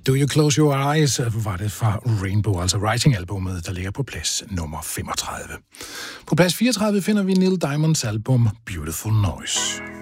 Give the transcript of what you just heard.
Do You Close Your Eyes var det fra Rainbow, altså Writing-albummet, der ligger på plads nummer 35. På plads 34 finder vi Neil Diamonds album Beautiful Noise.